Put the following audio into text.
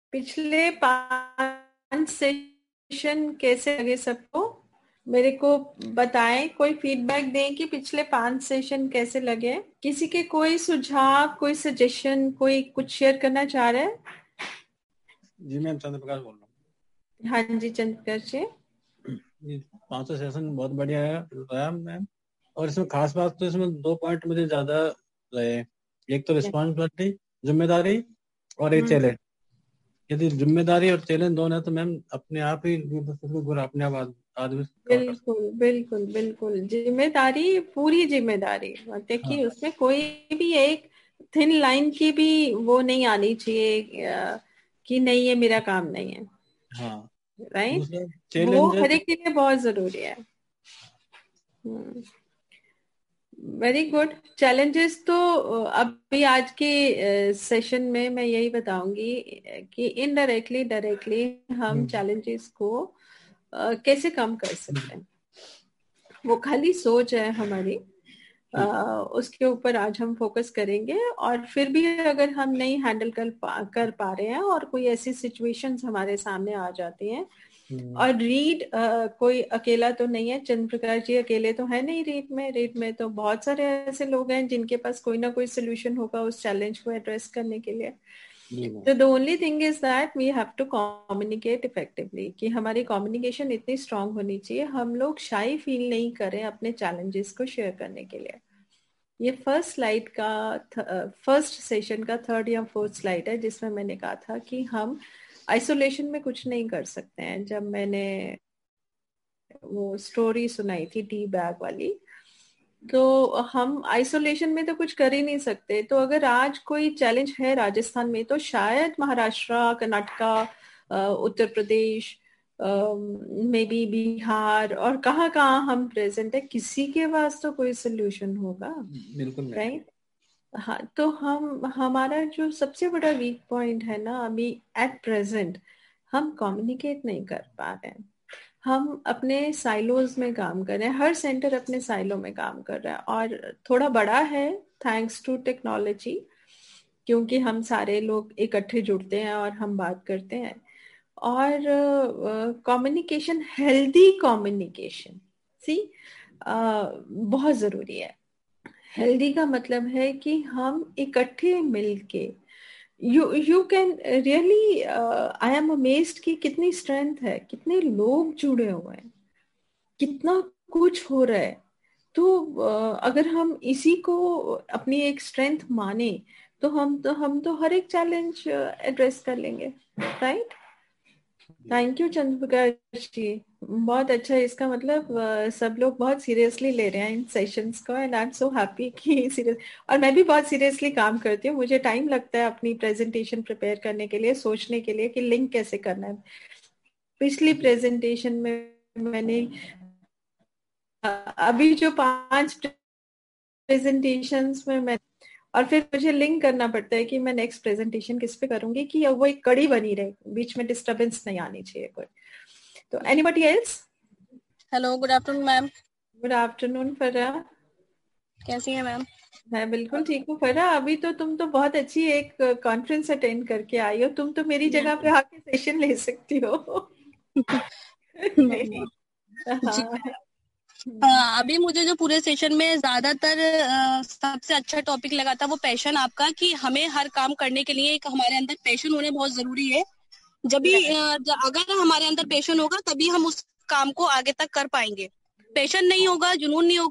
पिछले 5 सेशन कैसे लगे सबको? मेरे को बताएं, कोई फीडबैक दें कि पिछले 5 सेशन कैसे लगे। किसी के कोई सुझाव, कोई सजेशन, कोई कुछ शेयर करना चाह रहे हैं? जी मैम, चंद्रप्रकाश बोल रहा हूँ। हाँ जी चंद्रप्रकाश जी। 500 सेशन बहुत बढ़िया रहा मैम। और इसमें खास बात तो इसमें 2 पॉइंट मुझे ज्यादा रहे। एक तो रिस्पॉन्सिबिलिटी, जिम्मेदारी, और एक चैलेंज। यदि जिम्मेदारी और चैलेंज दोनों है तो मैम अपने आप ही अपने आप आदमी कवर कर सकता बिल्कुल बिल्कुल बिल्कुल, जिम्मेदारी, पूरी जिम्मेदारी। देखिए उसमें कोई भी एक थिन लाइन की भी वो नहीं आनी चाहिए कि नहीं ये मेरा काम नहीं है। है। हाँ। राइट, दूसरा वो चैलेंज है। हर एक के लिए बहुत जरूरी है। Very good. चैलेंजेस तो अभी आज के सेशन में मैं यही बताऊंगी कि इनडायरेक्टली डायरेक्टली हम चैलेंजेस को कैसे कम कर सकते हैं। वो खाली सोच है हमारी, उसके ऊपर आज हम फोकस करेंगे। और फिर भी अगर हम नहीं हैंडल कर पा रहे हैं और कोई ऐसी सिचुएशंस हमारे सामने आ जाती हैं, और रीड कोई अकेला तो नहीं है, चंद्र प्रकाश जी अकेले तो है नहीं रीड में तो बहुत सारे ऐसे लोग हैं जिनके पास कोई ना कोई सोल्यूशन होगा उस चैलेंज को एड्रेस करने के लिए। तो the only thing is that we have to communicate effectively, कि हमारी कम्युनिकेशन इतनी स्ट्रांग होनी चाहिए, हम लोग शाई फील नहीं करें अपने चैलेंजेस को शेयर करने के लिए। ये फर्स्ट स्लाइड का फर्स्ट सेशन का थर्ड या फोर्थ स्लाइड है, जिसमें मैंने कहा था कि हम आइसोलेशन में कुछ नहीं कर सकते हैं। जब मैंने वो स्टोरी सुनाई थी टी बैग वाली, तो हम आइसोलेशन में तो कुछ कर ही नहीं सकते। तो अगर आज कोई चैलेंज है राजस्थान में, तो शायद महाराष्ट्र, कर्नाटका, उत्तर प्रदेश, मे बी बिहार, और कहाँ कहाँ हम प्रेजेंट है, किसी के पास तो कोई सोल्यूशन होगा। बिल्कुल। राइट। हाँ, तो हम, हमारा जो सबसे बड़ा वीक पॉइंट है ना अभी एट प्रेजेंट, हम कम्युनिकेट नहीं कर पा रहे हैं। हम अपने साइलोज में काम कर रहे हैं, हर सेंटर अपने साइलो में काम कर रहा है, और थोड़ा बड़ा है थैंक्स टू टेक्नोलॉजी, क्योंकि हम सारे लोग इकट्ठे जुड़ते हैं और हम बात करते हैं। और कम्युनिकेशन, हेल्दी कम्युनिकेशन सी बहुत जरूरी है। हेल्दी का मतलब है कि हम इकट्ठे मिलके, you can really, I am amazed कि कितनी स्ट्रेंथ है, कितने लोग जुड़े हुए हैं, कितना कुछ हो रहा है। तो अगर हम इसी को अपनी एक स्ट्रेंथ माने, तो हम तो हर एक चैलेंज एड्रेस कर लेंगे। राइट। थैंक यू चंद्र प्रकाश जी, बहुत अच्छा। इसका मतलब सब लोग बहुत सीरियसली ले रहे हैं इन सेशंस को, and I am so happy कि सीरियस। और मैं भी बहुत सीरियसली काम करती हूँ, मुझे टाइम लगता है अपनी प्रेजेंटेशन प्रिपेयर करने के लिए, सोचने के लिए कि लिंक कैसे करना है। पिछली प्रेजेंटेशन में मैंने अभी जो 5 प्रेजेंटेशंस में मैं, और फिर मुझे लिंक करना पड़ता है कि मैं नेक्स्ट प्रेजेंटेशन किस पे करूंगी, कि वो एक कड़ी बनी रहे, बीच में डिस्टरबेंस नहीं आनी चाहिए कोई। तो anybody else? Hello, good afternoon ma'am. Good afternoon फरा। कैसी हैं मैम? मैं बिल्कुल ठीक हूँ फरा। अभी तो तुम तो बहुत अच्छी एक कॉन्फ्रेंस अटेंड करके आई हो, तुम तो मेरी जगह पे आके सेशन ले सकती हो। नहीं, जी। हाँ। अभी मुझे जो पूरे सेशन में ज्यादातर सबसे अच्छा टॉपिक लगा था वो पैशन आपका, कि हमें हर काम करने के लिए एक हमारे अंदर पैशन होने बहुत जरूरी है। जब भी अगर हमारे अंदर पैशन होगा तभी हम उस काम को आगे तक कर पाएंगे। पैशन नहीं होगा, जुनून नहीं होगा,